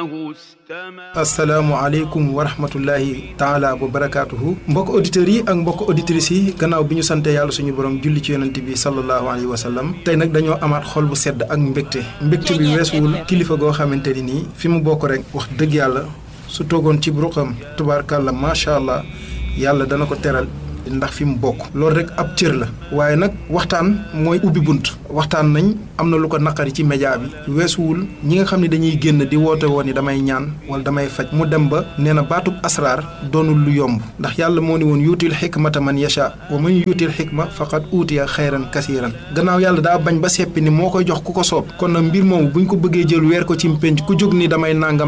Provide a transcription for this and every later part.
asalaamaaleykum wa rahmatullahi taala wa barakaatuhu. mbokk auditeurs yi ak mbokk auditrices yi gannaaw bi ñu sante yàlla suñu borom julli ci yonent bi sallallahu alayhi wa sallam tey nag dañoo amaat xol bu sedd ak mbégte bi weesuwul kilifa goo xamante ni nii fi mu bokk rek wax dëgg yàlla su toogoon ci ruqam tubaarkàlla macha allah yàlla dana ko teral ndax fi mu bokk loolu rek ab cër la waaye nag waxtaan mooy ubbi bunt waxtaan nañ am na lu ko naqari ci média bi weesuwul ñi nga xam ne dañuy génn di woote woon ni damay ñaan wala damay faj mu dem ba nee na baatub asraar doonul lu yomb ndax yàlla moo ni woon yuutil xikmata man yasha wa man yuutil xikma faqad uutiya xayran kasiiran gannaaw yàlla daa bañ ba seppi ni moo koy jox ku ko soob kon nag mbir moomu buñ ko bëggee jël weer ko ci mpénc ku jóg ni damay nangam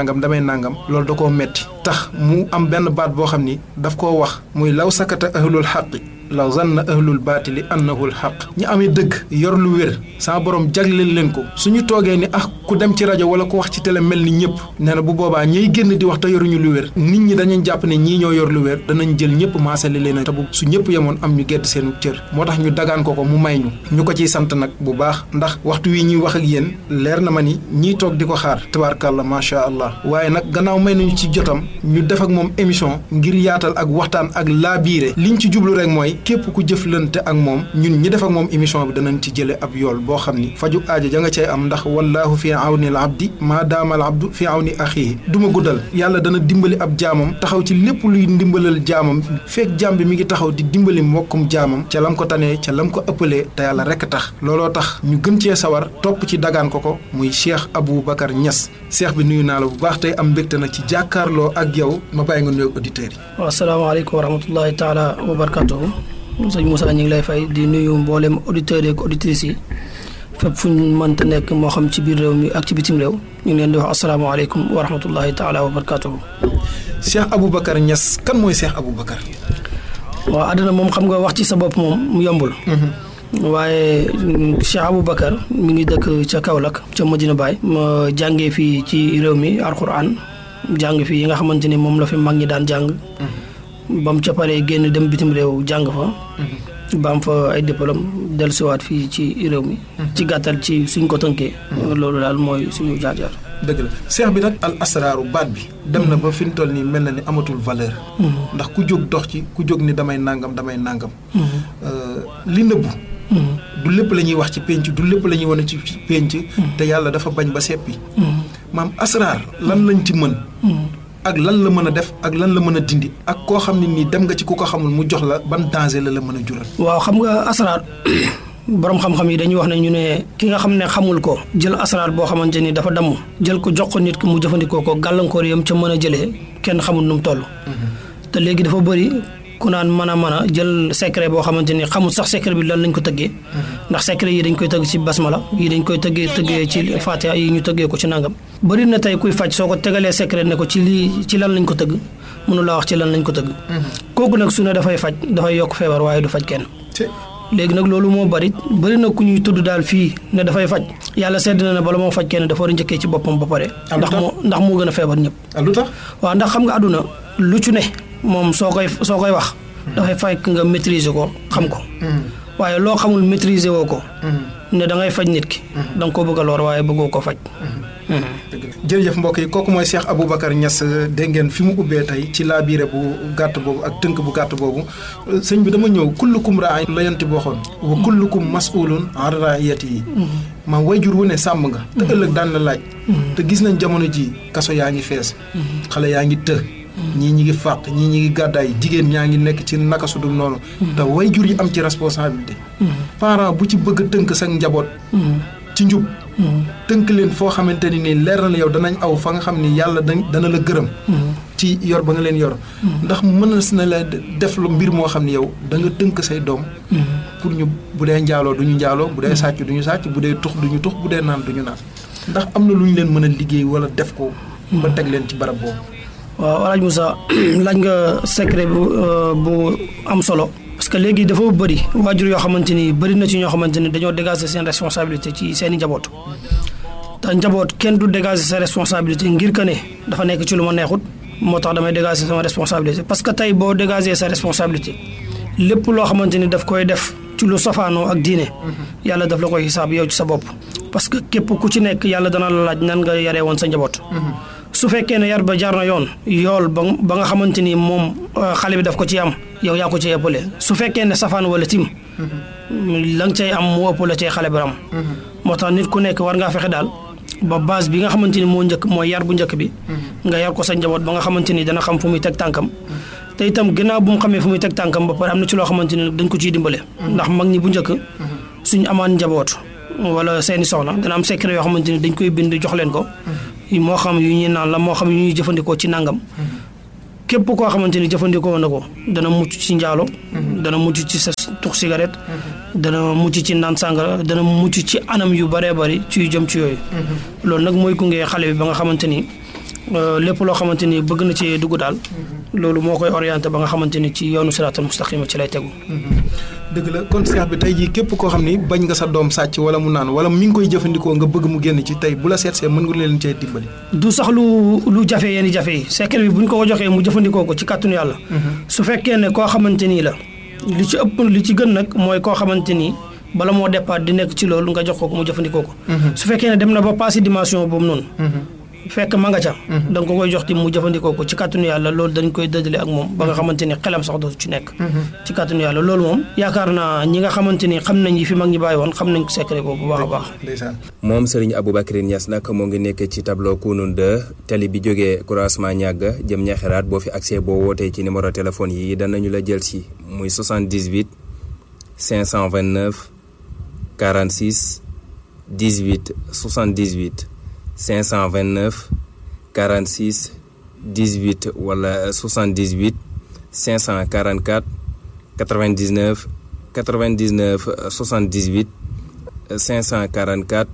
loolu da koo metti tax mu am benn baat boo xam ni daf koo wax muy law sakata ahlul xaqi la zanna ahlul baatili annahu lxaq ñi amee dëgg yor lu wér sama borom jagleel leen ko suñu toogee ni ku dem ci rajo wala ku wax ci télé mel ni ñëpp nee na bu boobaa ñiy génn di wax te yoruñu lu wér nit ñi dañuy jàpp ne ñii ñoo yor lu wér danañ jël ñëpp maasale leen te bu su ñëpp yemoon am ñu gedd seenu cër moo tax ñu dagaan ko mu may ñu ko ciy sant nag bu baax ndax waxtu wi ñuy wax ak yéen leer na ma ni ñiy toog di ko xaar tabaarkàlla macha allah waaye nag gannaaw may nañu ci jotam ñu def ak moom émission ngir yaatal ak waxtaan ak laabiire liñ ci jublu rek mooy képp ku jëflante ak moom ñun ñi def ak moom émission bi danañ ci jële ab yool boo xam ni faju aajo ja nga cay am ndax wallaahu fi awni al abdi maa daama al abdu fi awni axihi duma guddal yàlla dana dimbali ab jaamam taxaw ci lépp luy ndimbalal jaamam fekk jaam bi mi ngi taxaw di dimbali mbokkum jaamam ca lam ko tanee ca lam ko ëppalee te yàlla rekk tax looloo tax ñu gën cee sawar topp ci dagaan ko muy Cheikh Aboubacar Niass Cheikh bi nuyu naa la bu baax tey am mbégte nag ci jàkkaarloo ak yow ma bàyyi nga nuyoog auditeurs yi. waaw asalaamaaleykum wa rahmatullahi taala wa barakatuhu sëñ Moussa ñu ngi lay fay di nuyu mboolem auditeurs yi ak auditrices yi fépp fu ñu mënta nekk moo xam ci biir réew mi ak ci bitim réew ñu ngi leen di wax asalaamaaleykum wa rahmatullahi taala wa barakatuhu. Cheikh Aboubacar Niass kan mooy Cheikh Aboubacar. waaw àdduna moom xam nga wax ci sa bopp moom mu yombul. waaye Cheikh Aboubacar mi ngi dëkk ca Kaolack ca Medina Baye. ma jàngee fii ci réew mi alxuraan jàng fii yi nga xamante ni moom la fi mag ñi daan jàng. ba mu ca paree génn dem bitim réew jàng fa. ba am fa ay diplôme dellusiwaat fii ci réew mi. ci gàttal ci suñ ko tënkee. loolu daal mooy suñu jaar-jaar. dëgg la seex bi nag al asraaru baat bi. dem na ba fi mu toll nii mel na ni amatul valeur. ndax ku jóg dox ci ku jóg ni damay nangam. li nëbbu. du lépp la ñuy wax ci penc du lépp la ñuy wane ci penc. te yàlla dafa bañ ba seppi. maam asraar lan lañ ci mën. ak lan la mën a def ak lan la mën a dindi ak koo xam ne nii dem nga ci ku ko xamul mu jox la ban danger la mën a jural. waaw xam nga asraar borom xam-xam yi dañuy wax ne ñu ne ki nga xam ne xamul ko jël asraar boo xamante ni dafa damm jël ko jox ko nit ki mu jëfandikoo ko gàllankoor yam ca mën a jëlee kenn xamul nu mu toll. te léegi dafa bëri ku naan mën a jël secret boo xamante ni xamul sax secret bi lan lañ ko tëggee. ndax secret yi dañ koy tëgg ci basmala yi dañ koy tëggee ci fatiha yi ñu tëggee ko ci nangam. bëri na tey kuy faj soo ko tegalee secret ne ko ci lan lañ ko tëgg mënu laa wax ci lan lañ ko tëgg. kooku nag su ne dafay faj dafay yokk feebar waaye du faj kenn. léegi nag loolu moo bëri na ku ñuy tudd daal fii ne dafay faj yàlla sedd na ne bala moo faj kenn dafa war a njëkkee ci boppam ba pare. ndax moo gën a feebar ñëpp. lu tax waaw ndax xam nga àdduna lu ci ne moom soo koy wax. dafay fekk nga maîtriser ko xam ko. waaye loo xamul maîtriser woo ko. ne da ngay faj nit ki. da nga ko bëgg a lor waaye bëggoo ko faj. jërëjëf mbokk yi kooku mooy Cheikh Aboubacar Niass dégg ngeen fi mu ubbee tey ci laabiire bu gàtt boobu ak tënk bu gàtt boobu sëñ bi dama ñëw kullukum raa'in la yonent bi waxoon wa kullukum mas'ulun an ra'iyyatihi maam wayjur wu ne sàmm nga te ëllëg daan la laaj te gis nañ jamono ji kaso yaa ngi fees xale yaa ngi të ñii ñi ngi fàq ñii ñi ngi gàddaay jigéen ñaa ngi nekk ci naka su dul noonu te wayjur yi am ci responsabilité parent bu ci bëgg tënk sa njaboot ci njub tënk leen foo xamante ni nii leer na la yow danañ aw fa nga xam ni yàlla dana la gërëm ci yor ba nga leen yor ndax mën na la def lu mbir moo xam ne yow da nga tënk say doom pour ñu bu dee njaaloo du ñu njaaloo bu dee sàcc du ñu sàcc bu dee tux du ñu tux bu dee naan du ñu naan ndax am na lu ñu leen mën a liggéey wala def ko ba teg leen ci barab boobu. waaw Alaaji Moussa laaj nga secret bu am solo parce que léegi dafa bëri waajur yoo xamante ni bëri na ci ñoo xamante ni dañoo dégager seen responsabilité ci seen i njaboot te njaboot kenn du dégager sa responsabilité ngir que ne dafa nekk ci lu ma neexut moo tax damay dégager sama responsabilité parce que tey boo dégager sa responsabilité lépp loo xamante ni daf koy def ci lu safaanoo ak diine yàlla daf la koy xisaab yow ci sa bopp parce que képp ku ci nekk yàlla dana la laaj nan nga yaree woon sa njaboot su fekkee ne yar ba jaar na yoon yool ba nga xamante ni moom xale bi daf ko ci am yow yaa ko ci ëppale su fekkee ne safaan wala tim la nga cay am mu ëpp la cay xale bi am moo tax nit ku nekk war ngaa fexe daal ba base bi nga xamante ni moo njëkk mooy yar bu njëkk bi nga yar ko sa njaboot ba nga xamante ni dana xam fu muy teg tànkam te itam gannaaw bu mu xamee fu muy teg tànkam ba pare am na ci loo xamante ni dañ ko ciy dimbale ndax mag ñi bu njëkk suñu amaan njaboot wala seeni soxna dana am secret yoo xamante ni dañ koy bind jox leen ko moo xam yu ñuy naan la moo xam yu ñuy jëfandikoo ci nangam képp koo xamante ni jëfandikoo na ko dana mucc ci njaalo dana mucc ci sa tux cigarette dana mucc ci naan sàngara dana mucc ci anam yu bëree bëri ci jëm ci yooyu loolu nag mooy gunge xale bi ba nga xamante ni lépp loo xamante ni bëgg na ci dugg daal loolu moo koy orienté ba nga xamante ni ci yoonu siraatal mustaqima ci lay tegu dëgg la kon seex bi tey jii képp koo xam ni bañ nga sa doom sàcc wala mu naan wala mi ngi koy jëfandikoo nga bëgg mu génn ci tey bu la seetsee mën nga leen cee dimbali du sax lu jafe yenn jafe yi secret bi bu ñu ko joxee mu jëfandikoo ko ci kàttanu yàlla su fekkee ne koo xamante nii la li ci ëpp li ci gën nag mooy koo xamante ni bala moo départ di nekk ci loolu nga jox ko mu jëfandikoo ko su fekkee ne dem na ba passé dimension boobu noonu fekk ma nga ca da nga ko koy jox ti mu jëfandikoo ko ci kàttanu yàlla loolu dañ koy dëddale ak moom ba nga xamante ni xelam sax dootu ci nekk ci kàttanu yàlla loolu moom yaakaar naa ñi nga xamante ni xam nañ yi fi mag ñi bàyyi woon xam nañ secret boobu bu baax a baax moom Serigne Aboubacry Niass nag moo ngi nekk ci tableau Kounoune 2 tali bi jógee croisement ñàgg jëm ñaxeraat boo fi accès boo wootee ci numéro téléphone yi danañu la jël si muy 78 529 46 18 78 529 46 18 wala 78 544 99 99 78 544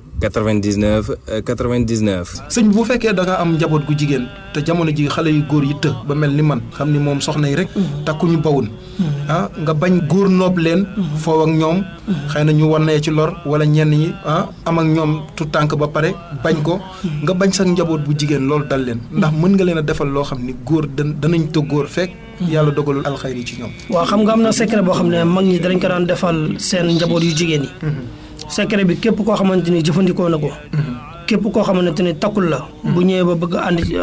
99 99. sëñ bu fekkee da nga am njaboot gu jigéen te jamono ji xale yu góor yi të ba mel ni man xam ni moom soxna yi rek takkuñu bawun nga bañ góor noob leen foow ak ñoom xëy na ñu wannee ci lor wala ñenn ñi am ak ñoom tu tànk ba pare bañ ko nga bañ sax njaboot bu jigéen loolu dal leen ndax mën nga leen a defal loo xam ni góor danañ të góor fekk yàlla dogalul alxayri ci ñoom. waaw xam nga am na secret boo xam ne mag ñi danañ ko daan defal seen njaboot yu jigéen yi. secret bi képp koo xamante ni jëfandikoo na ko. képp koo xamante ni takkul la. bu ñëwee ba bëgg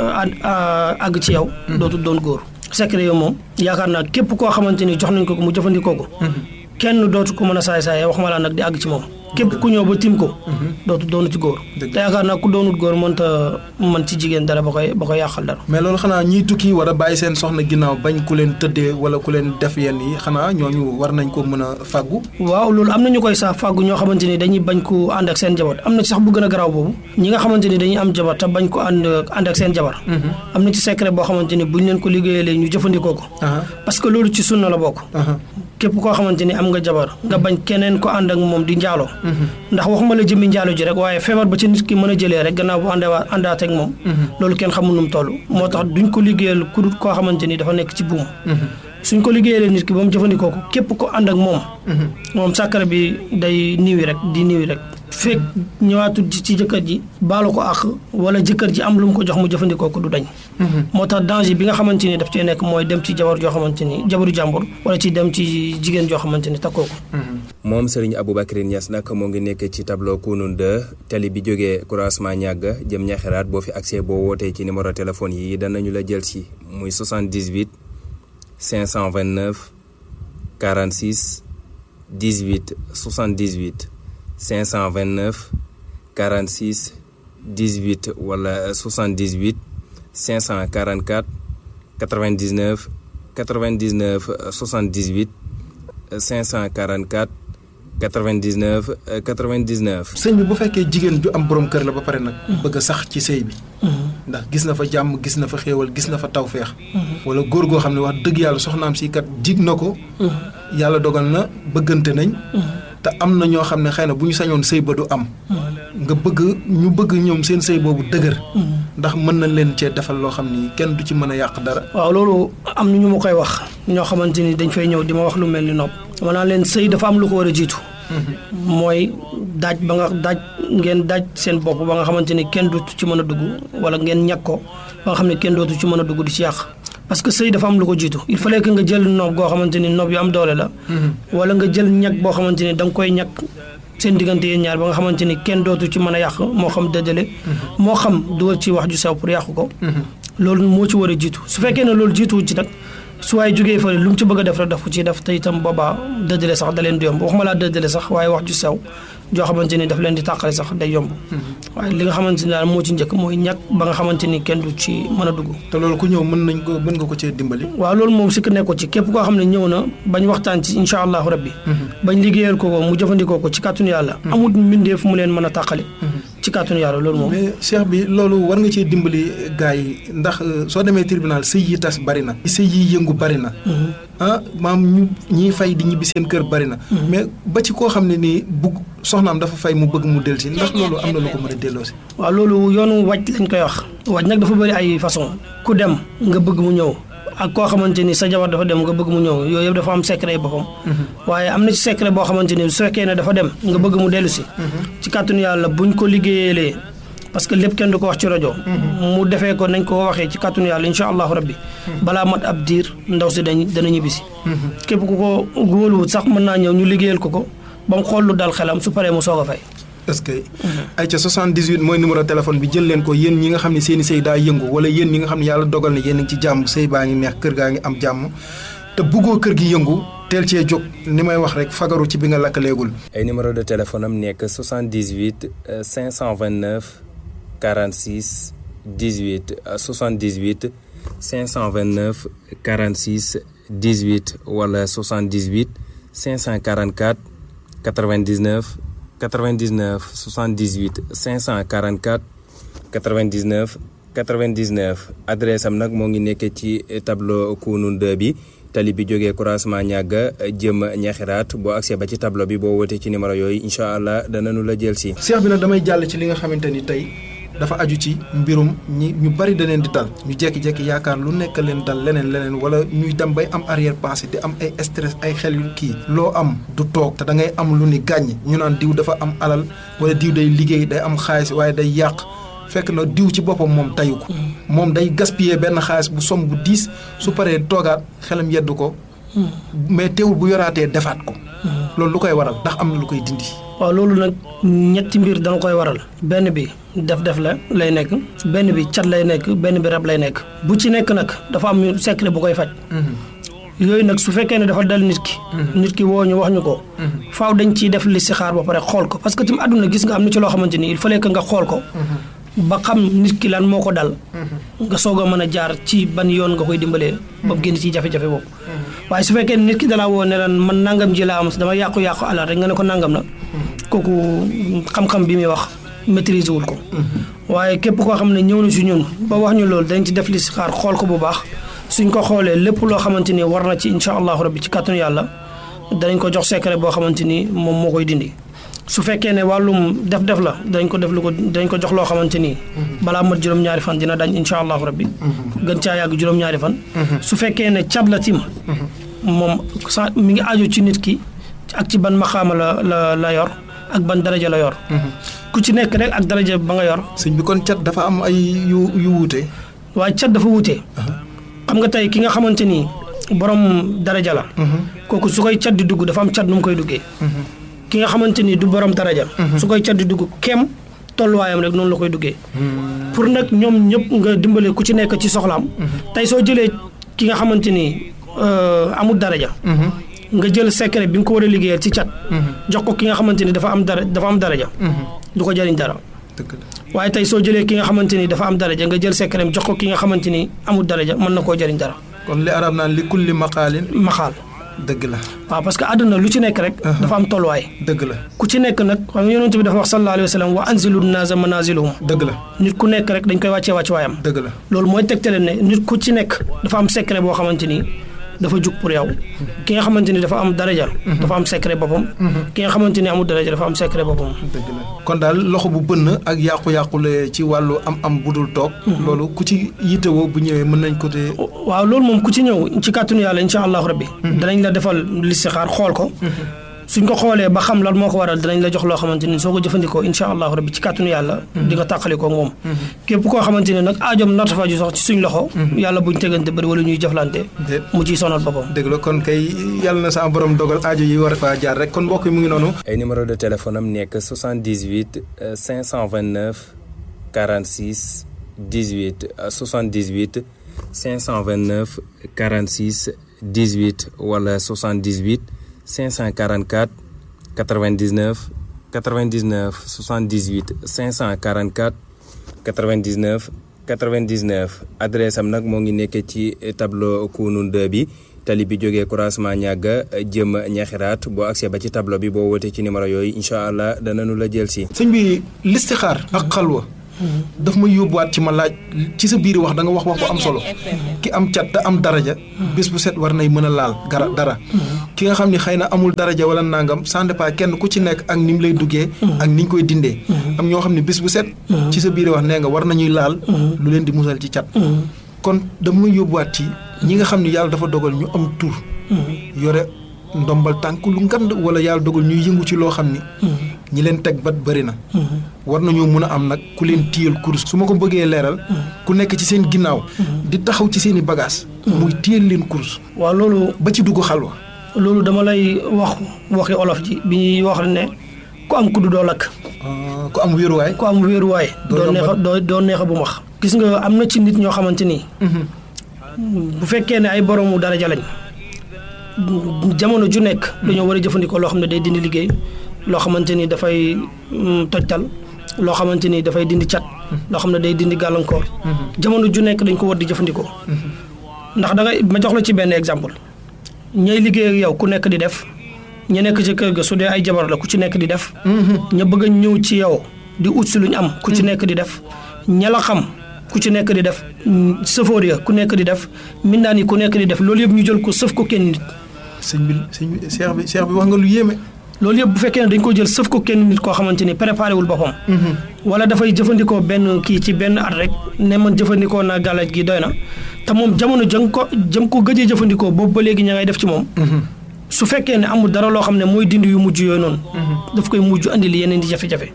àgg ci yow. dootul doon góor. secret yooyu moom yaakaar naa képp koo xamante ni jox nañ ko mu jëfandikoo ko. kenn dootu ko mën a saay-saay wax ma laa nag di àgg ci moom. képp ku ñëw ba tim ko. dootu doonu ci góor. te yaakaar naa ku doonut góor mënta mën ci jigéen dara ba koy yàqal dara. mais loolu xanaa ñiy tukki war a bàyyi seen soxna ginnaaw bañ ku leen tëddee wala ku leen def yenn yi xanaa ñooñu war nañ ko mën a fàggu. waaw loolu am na ñu koy sax fàggu ñoo xamante ni dañuy bañ ko ànd ak seen jabar am na ci sax bu gën a garaaw boobu. ñi nga xamante ni dañuy am jabar te bañ ko ànd ak seen jabar. am na ci secret boo xamante ni buñ leen ko liggéeyalee ñu jëfandikoo ko. parce que loolu ci sunna la bokk. képp koo xamante ni am nga jabar nga bañ keneen ko ànd ak moom di njaaloo ndax waxuma la jëmmi njaalo ji rek waaye feebar ba ci nit ki mën a jëlee rek gannaaw bu àndaat ak moom loolu kenn xamul nu mu toll moo tax duñ ko liggéeyal ku dul koo xamante ni dafa nekk ci buum suñ ko liggéeyalee nit ki ba mu jëfandikoo ko képp ko ànd ak moom sàkkara bi day niwi rek fekk ñëwaatul ci jëkkër ji baalu ko àq wala jëkkër ji am lu mu ko jox mu jëfandikoo ko du dañ moo tax danger bi nga xamante ni daf cee nekk mooy dem ci jabar joo xamante ni jabaru jàmbur wala ci dem ci jigéen joo xamante ni takkoo ko moom Serigne Aboubacry Niass nag moo ngi nekk ci tableau Kounoune 2 tali bi jógee croisement ñàgg jëm ñaxeraat boo fi accès boo wootee ci numéro téléphone yi danañu la jël si muy 78 529 46 18 78 529 46 18 wala 78 544 99 99 78 544 99 99. sëñ bi bu fekkee jigéen ju am borom kër la ba pare nag. bëgg a sax ci sëy bi. ndax gis na fa jàmm gis na fa xéewal gis na fa tawféex. wala góor goo xam ne wax dëgg yàlla soxnaam si kat jig na ko. yàlla dogal na bëggante nañ. te am na ñoo xam ne xëy na bu ñu sañoon sëy ba du am. nga ñu bëgg ñoom seen sëy boobu dëgër. ndax mën nañ leen cee defal loo xam ni kenn du ci mën a yàq dara. waaw loolu am na ñu ma koy wax ñoo xamante ni dañ fay ñëw di ma wax lu mel ni nopp. dama naan leen sëy dafa am lu ko war a jiitu. mooy ngeen daaj seen bopp ba nga xamante ni kenn dootu ci mën a dugg wala ngeen ñàkk ko ba nga xam ne kenn dootu ci mën a dugg di ci yàq parce que sëy dafa am lu ko jiitu il fallait que nga jël noob goo xamante ni noob yu am doole la wala nga jël ñag boo xamante ni da nga koy ñag seen diggante yéen ñaar ba nga xamante ni kenn dootu ci mën a yàq moo xam dëddale moo xam dugal ci wax ju sew pour yàq ko loolu moo ci war a jiitu su fekkee ne loolu jiituwu ci nag su waaye jógee fële lu mu ci bëgg a def rek daf ko ciy def te itam boobaa dëddale sax da leen di yomb waxuma laa dëddale sax waaye wax ju sew joo xamante ni daf leen di tàqale sax day yomb waaye li nga xamante ni daal moo ci njëkk mooy ñàkk ba nga xamante ni kenn du ci mën a dugg. te loolu ku ñëw mën nga ko cee dimbali. waaw loolu moom sikk nekk ko ci képp koo xam ne ñëw na bañ waxtaan ci incha allahu rabbi bañ liggéeyal ko mu jëfandikoo ko ci kàttanu yàlla amul mbindeef mu leen mën a tàqale ci kàttanu yàlla loolu moom. mais cheikh bi loolu war nga cee dimbali gars yi ndax soo demee tribunal sëy yi tas bari na sëy yi yëngu bari na maam ñiy fay di ñibbi seen kër bari na mais ba ci koo xam ne nii bugg soxnaam dafa fay mu bëgg mu del si ndax loolu am na lu ko mën a delloo si. waaw loolu yoonu wàcc lañ koy wax wàcc nag dafa bëri ay façon ku dem nga bëgg mu ñëw ak koo xamante ni sa jabar dafa dem nga bëgg mu ñëw yooyu yëpp dafa am secret yi boppam waaye am na ci secret boo xamante ni su fekkee ne dafa dem nga bëgg mu dellu si ci kàttanu yàlla buñ ko liggéeyalee parce que lépp kenn du ko wax ci rajo mu defee ko nañ ko waxee ci kàttanu yàlla incha allahu rabbi balaa mat ab diir ndaw si dana ñibbisi képp ku ko góoluwut sax mën naa ñëw ñu liggéeyal ko ba mu xool lu dal xelam su paree mu soog a fay. est-ce que ay ca 78 mooy numéro téléphone bi jël leen ko yéen ñi nga xam ne seen i sëy daa yëngu wala yéen ñi nga xam ne yàlla dogal na yéen a ngi ci jàmm sëy baa ngi neex kër gaa ngi am jàmm te buggoo kër gi yëngu teel cee jóg ni may wax rek fagaru ci bi nga lakkaleegul. ay numéro de téléphone am nekk 78 529 46 18 78 529 46 18 wala 78 544 99 99 78 544 99 99 adresse am nag moo ngi nekk ci tableau Kounoune 2 bi tali bi jógee croisement ñàgga jëm ñaxiraat boo accès ba ci tableau bi boo wootee ci numéro yooyu incha allah danañu la jël si. seex bi nag damay jàll ci li nga xamante ni tey dafa aju ci mbirum ñu bari da leen di dal ñu jekki-jekki yaakaar lu nekk leen dal leneen wala ñuy dem bay am arrière pensée di am ay stress ay xel yu kii loo am du toog te da ngay am lu ni gàññ ñu naan diw dafa am alal wala diw day liggéey day am xaalis waaye day yàq fekk na diw ci boppam moom tayu ko moom day gaspiller benn xaalis bu somme bu diis su paree toogaat xelam yeddu ko mais teewul bu yoraatee defaat ko loolu lu koy waral ndax am na lu koy dindi. waaw loolu nag ñetti mbir dana koy waral benn bi def la lay nekk benn bi cat lay nekk benn bi rab lay nekk bu ci nekk nag dafa am secret bu koy faj yooyu nag su fekkee ne dafa dal nit ki woo ñu wax ñu ko faaw dañ ciy def listixaar ba pare xool ko parce que tamit àdduna gis nga am na ci loo xamante ni il fallait que nga xool ko ba xam nit ki lan moo ko dal nga soog a mën a jaar ci ban yoon nga koy dimbalee ba génn ci jafe-jafe boobu waaye su fekkee nit ki dalaa woo ne lan man nangam ji laa am dama yàqu alal rek nga ne ko nangam la kooku xam-xam bi muy wax maîtriser wul ko waaye képp koo xam ne ñëw na si ñun ba wax ñu loolu dañ ci def listixaar xool ko bu baax suñ ko xoolee lépp loo xamante ni war na ci incha allahu rabbi ci kàttanu yàlla danañ ko jox secret boo xamante ni moom moo koy dindi su fekkee ne wàllum def la dañ ko jox loo xamante ni balaa mat juróom-ñaari fan dina dañ incha allahu rabbi gën caa yàgg juróom-ñaari fan su fekkee ne cat la tim moom sa mi ngi aju ci nit ki ak ci ban maxaama la yor ak ban daraja la yor ku ci nekk rek ak daraja ba nga yor. sëñ bi kon cat dafa am ay yu wuute. waaye cat dafa wuute xam nga tey ki nga xamante ni borom daraja la kooku su koy cat di dugg dafa am cat nu mu koy duggee ki nga xamante ni du borom daraja su koy cat di dugg kem tolluwaayam rek noonu la koy duggee pour nag ñoom ñëpp nga dimbale ku ci nekk ci soxlaam tey soo jëlee ki nga xamante ni amul daraja nga jël secret bi nga ko war a liggéeyal ci cat jox ko ki nga xamante ni dafa am daraja du ko jëriñ dara waaye tey soo jëlee ki nga xamante ni dafa am daraja nga jël secret jox ko ki nga xamante ni amul daraja mën na koo jëriñ dara kon li arab naan li kulli maqaalin maxaal dëgg la waaw parce que àdduna lu ci nekk rek dafa am tolluwaay dëgg la ku ci nekk nag xam nga yonent bi dafa wax sallallahu alayhi wa sallam wa anzilu naasa manaaziluhum dëgg la nit ku nekk rek dañ koy wàccee waayam dëgg la loolu mooy tegtale ne nit ku ci nekk dafa am secret boo xamante ni dafa jug pour yow ki nga xamante ni dafa am daraja dafa am secret boppam ki nga xamante ni amul daraja dafa am secret boppam dëgg la kon daal loxo bu bënn ak yàqu-yàqule ci wàllu am budul toog loolu ku ci yittewoo bu ñëwee mën nañ ko te waaw loolu moom ku ci ñëw ci kàttanu yàlla insha allahu rabbi danañ la defal listixaar xool ko suñ ko xoolee ba xam lan moo ko waral dinañ la jox loo xamante ni soo ko jëfandikoo incha allahu rabbi ci kàttanu yàlla di nga tàqalikoo moom képp koo xamante ne nag aajoom narta faju sax ci suñ loxo yàlla buñ tegante bëri wala ñuy jëflante mu ciy sonal boppam dëgg la kon kay yàlla na sa borom dogal aajo yi war a faa jaar rek kon mbokk yi mu ngi noonu. ay numéro de téléphone am nekk 78 529 46 18 78 529 46 18 wala 78 544 99 99 78 544 99 99 adresse am nag moo ngi nekk ci tableau Kounoune 2 bi tali bi jógee croisement ñàgga jëm ñaxiraat boo accès ba ci tableau bi boo wootee ci numéro yooyu incha allah danañu la jël si. sëñ bi listixaar ak xalwa daf may yóbbuwaat ci ma laaj ci sa biir wax da nga wax bu am solo ki am cat te am daraja bés bu set war nay mën a laal dara ki nga xam ni xëy na amul daraja wala nangam ça dépend kenn ku ci nekk ak ni mu lay duggee ak ni ñu koy dindee am ñoo xam ne bés bu set ci sa biir wax nee nga war nañuy laal lu leen di musal ci cat kon daf may yóbbuwaat ci ñi nga xam ne yàlla dafa dogal ñu am tur yore ndombal tànk lu ngand wala yàlla dogal ñuy yëngu ci loo xam ni ñi leen teg bat bëri na war nañoo mën a am nag ku leen téyel kurus su ma ko bëggee leeral ku nekk ci seen ginnaaw di taxaw ci seen i bagage muy téyel leen kurus waaw loolu ba ci dugg xalwa loolu dama lay waxi olof ji bi ñuy wax ne ku am kudd doo lakk ku am wéeruwaay doo neexa bu max gis nga am na ci nit ñoo xamante ni bu fekkee ne ay boroomu daraja lañ jamono ju nekk dañoo war a jëfandikoo loo xam ne day dindi liggéey loo xamante ni dafay tojtal loo xamante ni dafay dindi cat loo xam ne day dindi gàllankoor jamono ju nekk dañ ko war di jëfandikoo ndax da ngay ma jox la ci benn exemple ñay liggéey ak yow ku nekk di def ña nekk ci kër ga su dee ay jabar la ku ci nekk di def ña bëgg a ñëw ci yow di ut si luñ am ku ci nekk di def ña la xam ku ci nekk di def sëfoor ya ku nekk di def mindaan yi ku nekk di def loolu yëpp ñu jël ko sëf ko kenn nit sëñ bi cheikh bi wax nga lu yéeme loolu yëpp bu fekkee ne dañ ko jël sëf ko kenn nit koo xamante ni préparé wul boppam wala dafay jëfandikoo benn kii ci benn at rek ne man jëfandikoo naa gàllaaj gi doy na te moom jamono jëm ko gëjee jëfandikoo boobu ba léegi ña ngay def ci moom su fekkee ne amul dara loo xam ne mooy dindi yu mujj yooyu noonu daf koy mujj andi li yeneen di jafe-jafe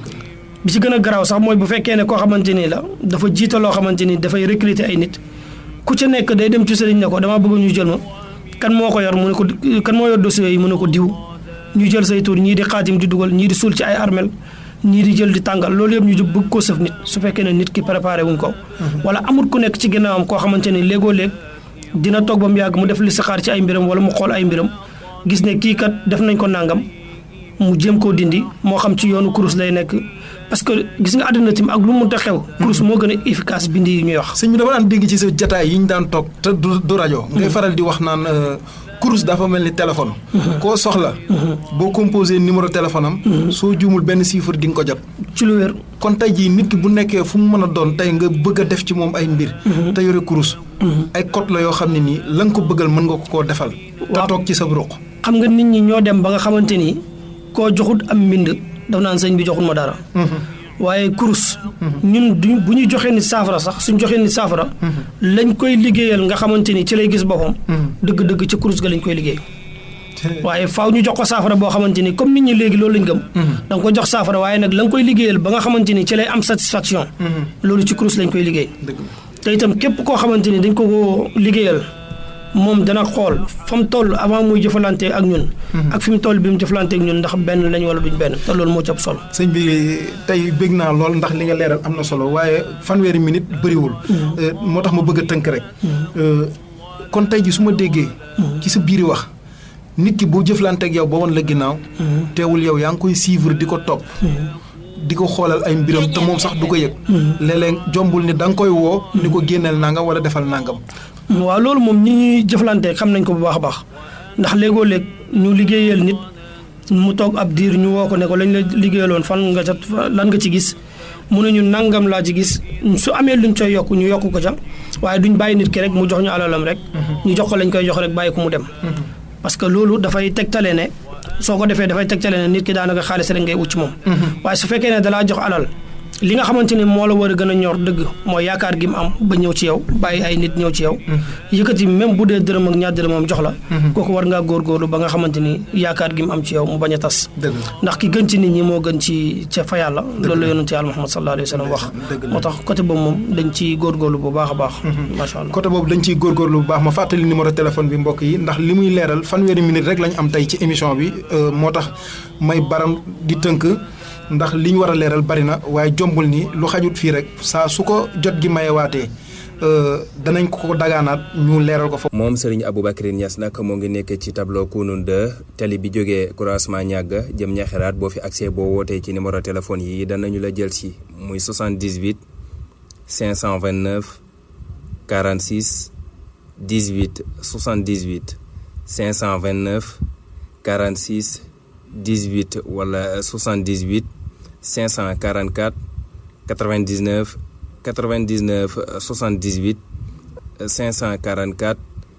bi ci gën a garaaw sax mooy bu fekkee ne koo xamante ni la dafa jiita loo xamante ni dafay recruter ay nit ku ci nekk day dem ci sëriñ ne ko damaa bëgg ñu jël ma kan moo ko yor mu ne ko kan moo yor dossier yi mu ne ko diw ñu jël say tur ñii di xaatim di dugal ñii di suul ci ay armel ñii di jël di tàngal loolu yëpp ñu bëgg koo sëf nit su fekkee ne nit ki préparé wuñ ko wala amul ku nekk ci ginnaawam koo xamante ni léegoo léeg dina toog ba mu yàgg mu def li saxaar ci ay mbiram wala mu xool ay mbiram gis ne kii kat def nañ ko nàngam mu jéem koo dindi moo xam ci yoonu kurus lay nekk parce que gis nga àddina tim ak lu mu mënta xew kurus moo gën a efficace bindi yi ñuy wax sëñ bi dama daan dégg ci sa jataay yi ñu daan toog te du rajo ngay faral di wax naan kurus dafa mel ni téléphone koo soxla boo composé numéro téléphone am soo juumul benn chiffre di nga ko jot ci lu wér kon tey jii nit ki bu nekkee fu mu mën a doon tey nga bëgg a def ci moom ay mbir te yore kurus ay code la yoo xam ne nii la nga ko bëggal mën nga ko koo defal te toog ci sa ruq xam nga nit ñi ñoo dem ba nga xamante ni koo joxut am mbind daf naan sëñ bi joxul ma dara waaye kurus ñun bu ñu joxee nit saafara sax suñ joxee nit saafara lañ koy liggéeyal nga xamante ni ci lay gis boppam dëgg-dëgg ci kurus ga lañ koy liggéey waaye faaw ñu jox ko saafara boo xamante ni comme nit ñi léegi loolu lañ gëm da nga ko jox saafara waaye nag la nga koy liggéeyal ba nga xamante ni ci lay am satisfaction loolu ci kurus lañ koy liggéey te itam képp koo xamante ni dañ ko liggéeyal moom dana xool fa mu toll avant muy jëfalante ak ñun ak fi mu toll bi mu jëfalante ak ñun ndax benn lañ wala duñ benn te loolu moo ci ëpp solo sëñ bi tey bëgg naa lool ndax li nga leeral am na solo waaye fanweeri minute bëriwul moo tax ma bëgg a tënk rek kon tey ji su ma déggee ci sa biiri wax nit ki boo jëflante ak yow ba woon la ginnaaw teewul yow yaa ngi koy suivre di ko topp di ko xoolal ay mbiram te moom sax du ko yëg léeg-léeg jombul ni da nga koy woo ni ko génneel nangam wala defal nangam waaw loolu moom ñi ñuy jëflante xam nañ ko bu baax a baax ndax léegoo léeg ñu liggéeyal nit mu toog ab diir ñu woo ko ne ko lañ la liggéeyaloon fan nga ca lan nga ci gis mu ne ñu nangam laa ci gis su amee luñ coy yokk ñu yokk ko ca waaye duñ bàyyi nit ki rek mu jox ñu alalam rek ñu jox ko lañ koy jox rek bàyyi ko mu dem parce que loolu dafay tegtale ne soo ko defee dafay tegtale ne nit ki daanaka xaalis rek ngay ut ci moom waaye su fekkee ne dalaa jox alal li nga xamante ni moo la war a gën a ñor dëgg mooy yaakaar gi mu am ba ñëw ci yow bàyyi ay nit ñëw ci yow yëkkati même bu dee dërëm ak ñaar dërëmam jox la kooku war ngaa góorgóorlu ba nga xamante ni yaakaar gi mu am ci yow mu bañ a tas ndax ki gën ci nit ñi moo gën ci ca fa yàlla loolu la yonent yàlla Muhammad sallallahu alayhi wa sallam wax moo tax côté boobu moom dañ ciy góorgóorlu bu baax a baax macha allah côté boobu dañ ciy góorgóorlu bu baax ma fàttali numéro téléphone bi mbokk yi ndax li muy leeral fanweeri minute rek lañ am tey ci émission bi moo tax may baram di tënk ndax li ñu war a leeral bari na waaye jombul ni lu xajut fii rek saa su ko jot gi mayewaatee danañ ko dagaanaat ñu leeral ko foofu. moom Serigne Aboubacry Niass nag moo ngi nekk ci tableau Kounoune 2 tali bi jógee croisement ñàgg jëm ñaxeraat boo fi accès boo wootee ci numéro téléphone yi danañu la jël si muy 78 529 46 18 78 529 46 18 wala 78 544 99 99 78 544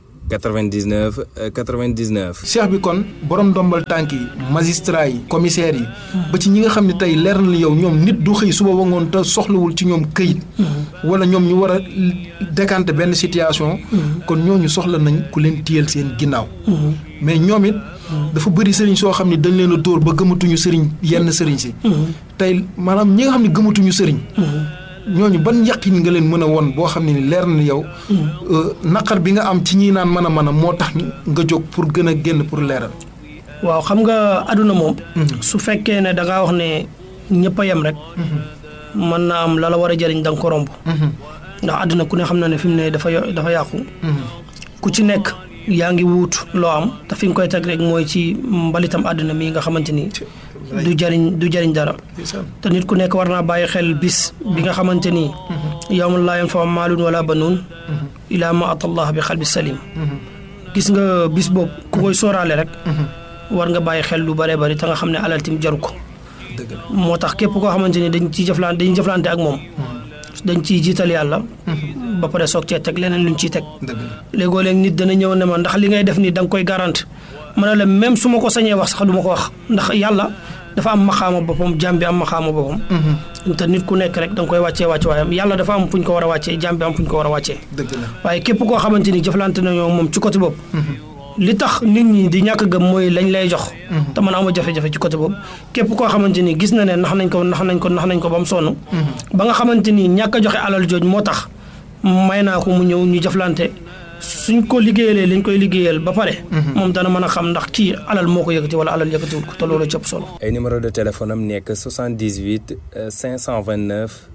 99 99. cheikh bi kon borom ndombal tànk yi magistrat yi commissaire yi. ba ci ñi nga xam ne tey leer na yow ñoom nit du xëy suba ba ngoon te soxlawul ci ñoom këyit. wala ñoom ñu war a décanter benn situation. kon ñooñu soxla nañ ku leen téyel seen ginnaaw. mais ñoom it. dafa bëri sëriñ soo xam ne dañ leen a dóor ba gëmatuñu sëriñ yenn sëriñ si. tey maanaam ñi nga xam ne gëmatuñu sëriñ. ñooñu ban yaqin nga leen mën a won boo xam ne ni leer na yow naqar bi nga am ci ñi naan mën a moo tax nga jóg pour gën a génn pour leeral. waaw xam nga àdduna moom. su fekkee ne da ngaa wax ne ñëpp a yem rek. mën naa am la war a jëriñ da nga ko romb. ndax àdduna ku ne xam na ne fi mu ne dafa yàqu. ku ci nekk yaa ngi wuut loo am te fi nga koy teg rek mooy ci mbalitam àdduna mi nga xamante ni. du jëriñ dara te nit ku nekk war naa bàyyi xel bis bi nga xamante ni yawma laa yanfa'u maalun wala banuun ilaa ma atallah bi xalbi salim gis nga bis boobu ku koy sóoraale rek war nga bàyyi xel lu bëree bëri te nga xam ne alal tim jaru ko moo tax képp koo xamante ni dañuy jëflante ak moom dañ ciy jiital yàlla ba pare soog cee teg leneen luñ ciy teg léegoo-léeg nit dana ñëw ne ma ndax li ngay def nii da nga koy garante ma ne la même su ma ko sañee wax sax du ma ko wax ndax yàlla dafa am maxaama boppam jaam bi am maxaama boppam te nit ku nekk rek da nga koy wàccee waayam yàlla dafa am fu ñu ko war a wàccee jaam bi am fu ñu ko war a wàccee waaye képp koo xamante ni jëflante nañoo moom ci côté boobu li tax nit ñi di ñàkk gëm mooy lañ lay jox te man ama jafe-jafe ci côté boobu képp koo xamante ni gis na ne nax nañ ko ba mu sonn ba nga xamante ni ñàkk a joxe alal jooj moo tax may naa ko mu ñëw ñu jëflante suñ ko liggéeyalee liñ koy liggéeyal ba pare moom dana mën a xam ndax kii alal moo ko yëkkati wala alal yëkkatiwul ko te loolu cëpp solo. ay numéro de téléphone am nekk 78 529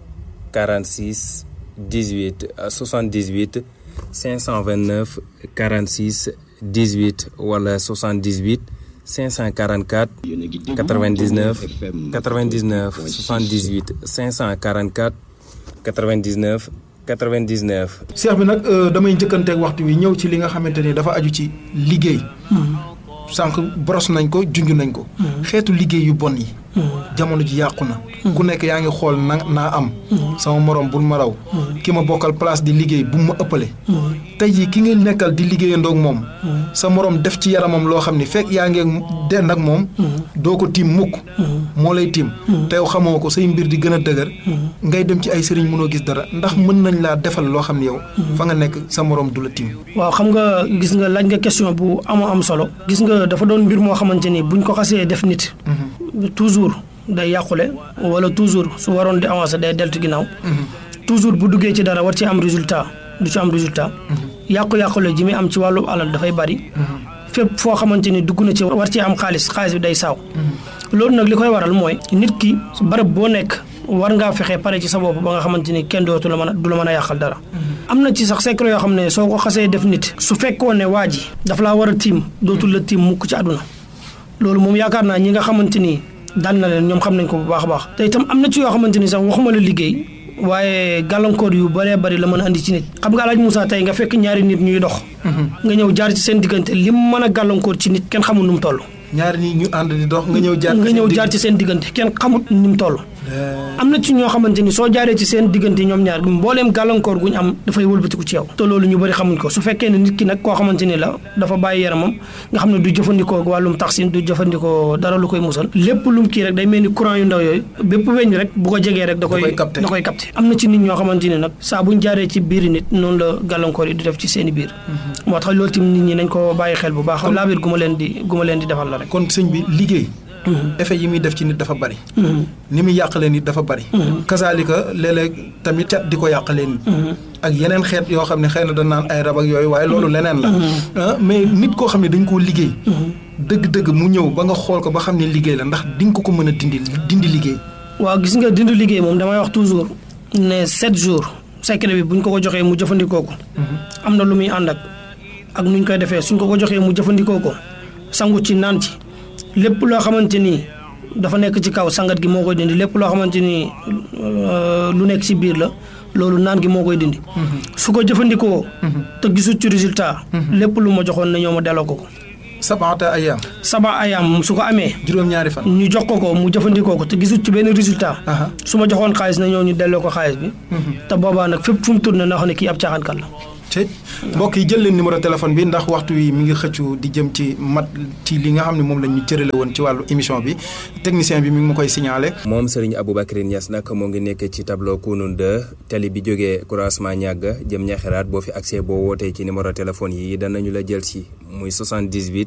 46 18 78 529 46 18 wala 78 544 99 99 78 544 99 99. Cheikh bi nag damay njëkkanteeg waxtu wi ñëw ci li nga xamante ni dafa aju ci liggéey. sànq boros nañ ko junj nañ ko. xeetu liggéey yu bon yi. jamono ji yàqu na. ku nekk yaa ngi xool naa am. sama morom bul ma raw. ki ma bokkal place di liggéey bu ma ëppale. tey jii ki nga nekkal di liggéeyandoog moom. sa morom def ci yaramam loo xam ni fekk yaa ngi dend ak moom. doo ko tiim mukk. moo lay tiim. te yow xamoo ko say mbir di gën a dëgër. ngay dem ci ay sëriñ mënoo gis dara ndax mën nañ laa defal loo xam ne yow. fa nga nekk sa morom du la tiim. waaw xam nga gis nga laaj nga question bu am solo. gis nga dafa doon mbir moo xamante ni buñ ko xasee def nit. toujours day yàqule wala toujours su waroon di avancer day deltu ginnaaw. toujours bu duggee ci dara war ci am résultat du ci am résultat. yàqu-yàqule ji muy am ci wàllu alal dafay bari. fépp foo xamante ni dugg na ci war ci am xaalis bi day saaw. loolu nag li koy waral mooy nit ki barab boo nekk war ngaa fexe pare ci sa bopp ba nga xamante ni kenn du la mën a yàqal dara. am na ci sax secret yoo xam ne soo ko xasee def nit su fekkoon ne waa ji dafa laa war a tiim dootul la tiim mukk ci àdduna loolu moom yaakaar naa ñi nga xamante ni daan na leen ñoom xam nañ ko bu baax a baax te itam am na ci yoo xamante ni sax waxuma la liggéey waaye gàllankoor yu bëree bëri la mën a andi ci nit xam nga Alaaji Moussa tey nga fekk ñaari nit ñuy dox nga ñëw jaar ci seen diggante lim mën a gàllankoor ci nit kenn xamul nu mu toll ñaari nit ñu ànd di dox nga ñëw jaar ci seen diggante kenn xamut ni mu toll am na ci ñoo xamante ni soo jaaree ci seen diggante ñoom ñaar mbooleem gàllankoor guñ am dafay wëlbatiku ci yow te loolu ñu bëri xamuñ ko su fekkee ne nit ki nag koo xamante ni la dafa bàyyi yaramam nga xam ne du jëfandikoo wàllum taxsin du jëfandikoo dara lu koy musal lépp lum kii rek day mel ni courant yu ndaw yooyu bépp weñ rek bu ko jegee rek da koy capté am na ci nit ñoo xamante ni nag saa buñ jaaree ci biir nit noonu la gàllankoor yi di def ci seen i biir moo tax loolu tamit nit ñi nañ ko bàyyi xel bu baax laabir gu ma leen di defal la rek kon sëñ bi liggéey effet yi muy def ci nit dafa bari ni muy yàqalee nit dafa bari kasaalika léeg-léeg tamit cat di ko yàqalee nit ak yeneen xeet yoo xam ne xëy na dañ naan ay rab ak yooyu waaye loolu leneen la mais nit koo xam ne dañ koo liggéey dëgg-dëgg mu ñëw ba nga xool ko ba xam ne liggéey la ndax di nga ko mën a dindi liggéey waaw gis nga dindi liggéey moom damay wax toujours ne 7 jours secret bi buñ ko joxee mu jëfandikoo ko am na lu muy ànd ak nuñ koy defee suñ ko joxee mu jëfandikoo ko sangu ci naan ci lépp loo xamante ni dafa nekk ci kaw sangat gi moo koy dindi lépp loo xamante ni lu nekk ci biir la loolu naan gi moo koy dindi su ko jëfandikoo te gisul ci résultat lépp lu ma joxoon na ñoo ma delloo ko saba ayaam su ko amee juróom-ñaari fan ñu jox ko mu jëfandikoo ko te gisul ci benn résultat su ma joxoon xaalis na ñoo ñu delloo ko xaalis bi te boobaa nag fépp fu mu tourné na xam ne kii ab caaxaankat la mbokk yi jël leen numéro téléphone bi ndax waxtu wi mi ngi xëccu di jëm ci mat ci li nga xam ne moom la ñu cërale woon ci wàllu émission bi technicien bi mi ngi ma koy signalé. moom Serigne Aboubacry Niass nag moo ngi nekk ci tableau Kounoune 2 tali bi jógee croisement ñàgg jëm ñaxeraat boo fi accès boo wootee ci numéro téléphone yi danañu la jël si muy 78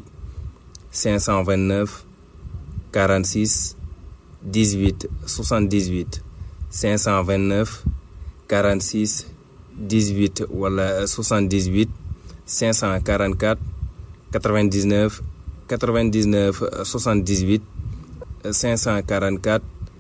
529 46 18 78 529 46 18 wala 78 544 99 99 78 544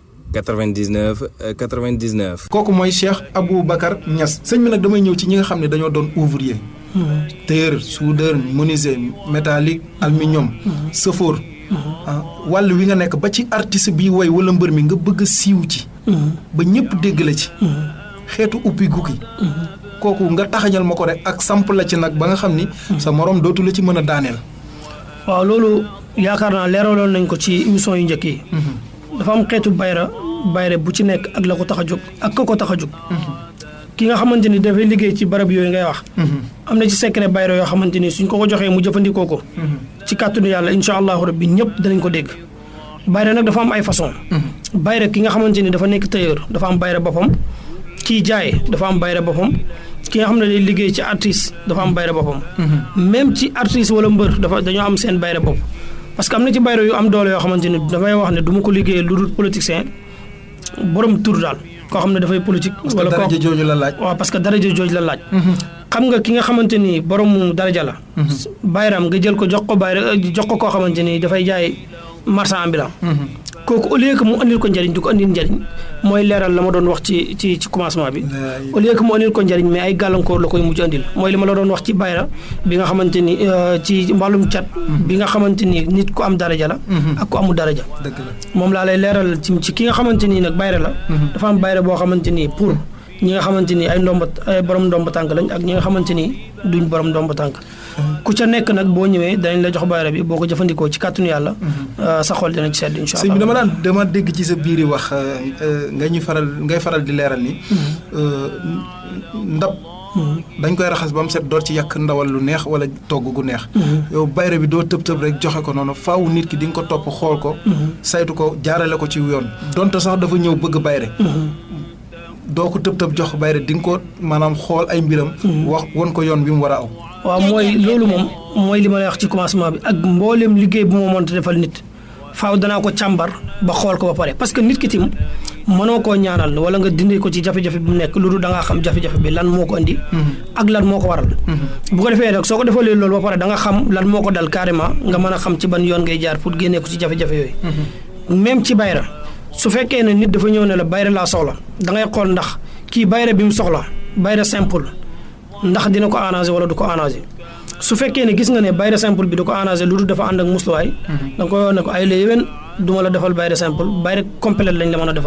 99 99. kooku mooy Cheikh Aboubacar Niass. sëñ bi nag damay ñëw ci ñi nga xam ne dañoo doon ouvrier. tailleur soudeur menuisier métallique aluminium. sëfoor. wàll wi nga nekk ba ci artiste bi woy wala mbër mi nga bëgg a siiw ci. ba ñëpp dégg la ci. xeetu uppi gukki kooku nga taxañal ma ko rek ak samp la ci nag ba nga xam ni sa morom dootu la ci mën a daaneel. waaw loolu yaakaar naa leeraloon nañ ko ci émission yu njëkk yi. dafa am xeetu bayre bu ci nekk ak la ko tax a jóg ak ko tax a jóg. ki nga xamante ni dafay liggéey ci barab yooyu ngay wax. am na ci secret bayre yoo xamante ni suñ ko joxee mu jëfandikoo ko. ci kàttanu yàlla incha allahu rabbi ñëpp danañ ko dégg. bayre nag dafa am ay façon bayre ki nga xamante ni dafa nekk tailleur dafa am bayre boppam. kii jaay dafa am bayre boppam ki nga xam ne day liggéey ci artiste dafa am bayre boppam. même ci artiste wala mbër dañoo am seen bayre bopp. parce que am na ci bayre yu am doole yoo xamante ni dafay wax ne du ma ko liggéeyee lu dul politicien borom tur daal koo xam ne dafay politique. wala koo daraja jooju la laaj. waaw parce que daraja jooju la laaj. xam nga ki nga xamante ni borom daraja la. bayram nga jël ko jox ko bayre jox ko koo xamante ni dafay jaay marchand ambulant. kooku au lieu que mu andil ko njëriñ du ko andil njëriñ mooy leeral la ma doon wax ci commencement bi au lieu que mu andil ko njëriñ mais ay gàllankoor la koy mujj andil mooy li ma la doon wax ci bayra bi nga xamante ni ci wàllum cat bi nga xamante ni nit ku am daraja la ak ku amul daraja moom laa lay leeral ci ki nga xamante ni nag bayra la dafa am bayra boo xamante ni pour ñi nga xamante ni ay borom ndomba tànk lañ ak ñi nga xamante ni duñ borom ndomba tànk ku ca nekk nag boo ñëwee danañ la jox bayra bi boo ko jëfandikoo ci kàttanu yàlla sa xol dina ci sedd incha allah. sëñ bi dama dégg ci sa biir yi wax ngay faral di leeral ni ndab dañ koy raxas ba mu set door ci yàq ndawal lu neex wala togg gu neex. yow bayra bi doo tëb rek joxe ko noonu faaw nit ki di nga ko topp xool ko. saytu ko jaarale ko ci yoon donte sax dafa ñëw bëgg bayre doo ko tëb jox bayre di nga ko maanaam xool ay mbiram. wax won ko yoon bi mu war a aw. waaw mooy loolu moom mooy li ma lay wax ci commencement bi ak mboolem liggéey bu ma mënta defal nit faaw danaa ko càmbar ba xool ko ba pare parce que nit ki tim mënoo koo ñaanal wala nga dindi ko ci jafe-jafe bi mu nekk lu dul da ngaa xam jafe-jafe bi lan moo ko indi. ak lan moo ko waral. bu ko defee nag soo ko defalee loolu ba pare da nga xam lan moo ko dal carrément nga mën a xam ci ban yoon ngay jaar pour génnee ko ci jafe-jafe yooyu. même ci bayra su fekkee ne nit dafa ñëw ne la bayra laa soxla da ngay xool ndax kii bayra bi mu soxla bayra simple. ndax dina ko arrangé wala du ko arrangé su fekkee ne gis nga ne bayre simple bi du ko arrangé lu dul dafa ànd ak musluwaay da nga koy wax ne ko ay la yéwén du ma la defal bayre simple bayre complet lañ la mën a defal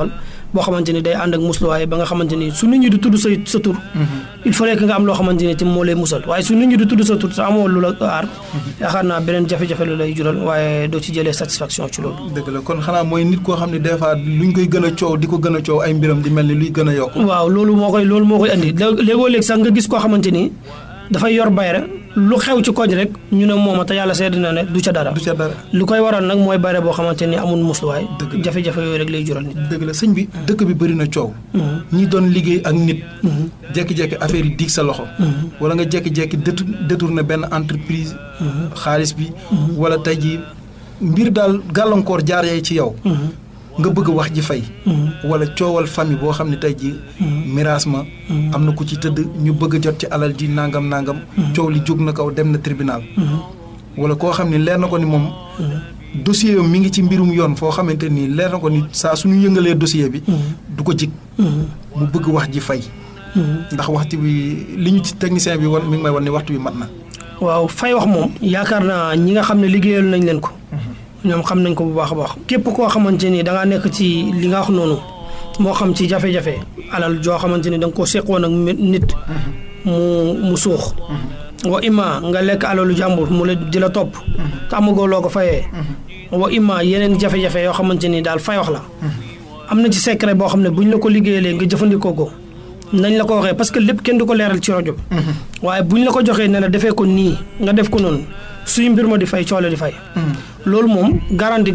boo xamante ni day ànd ak musluwaay ba nga xamante ni su nit ñi di tudd sa tur il fallait que nga am loo xamante ni ci moo lay musal waaye su nit ñi di tudd sa tur te amoo lu la aar yaakaar naa beneen jafe-jafe la lay jural waaye doo ci jëlee satisfaction ci loolu. dëgg la kon xanaa mooy nit koo xam ne des fois luñ koy gën a coow di ko gën a coow ay mbiram di mel ni luy gën a yokk. waaw loolu moo koy andi léegoo léegi sax nga gis koo xamante ni dafay yor bayre lu xew ci koñ rek ñu ne mooma te yàlla seetlu na ne du ca dara. lu koy waral nag mooy bayre boo xamante ni amul musluwaay. jafe-jafe yooyu rek lay jural nit. dëgg la sëñ bi dëkk bi bëri na coow. ñi doon liggéey ak nit. jékki-jékki affaire yi dig sa loxo. wala nga jékki-jékki détourné benn entreprise. xaalis bi. wala tey jii mbir daal gàllankoor jaaree ci yow. nga bëgg wax ji fay. wala coowal famille boo xam ne tey jii. miraas ma. am na ku ci tëdd ñu bëgg a jot ci alal ji nangam. coow li jóg na kaw dem na tribunal. wala koo xam ne leer na ko ni moom. dossier mi ngi ci mbirum yoon foo xamante ni leer na ko ni saa suñu yëngalee dossier bi. du ko jig. mu bëgg wax ji fay. ndax waxtu bi li ñu ci technicien bi wan mi ngi may wan ni waxtu bi mat na. waaw fay wax moom yaakaar naa ñi nga xam ne liggéeyal nañ leen ko. ñoom xam nañ ko bu baax a baax képp koo xamante ni da ngaa nekk ci li nga wax noonu moo xam ci jafe-jafe alal joo xamante ni da nga koo seqoon ak nit mu suux wa ima nga lekk alalu jàmbur mu la di la topp te amagoo loo ko fayee wa ima yeneen jafe-jafe yoo xamante ni daal fay wax la am na ci secret boo xam ne buñ la ko liggéeyalee nga jëfandikoo ko nañ la ko waxee parce que lépp kenn du ko leeral ci rajo bi waaye buñ la ko joxee ne la defee ko nii nga def ko noonu suñu mbir ma di fay coole di fay loolu moom garanti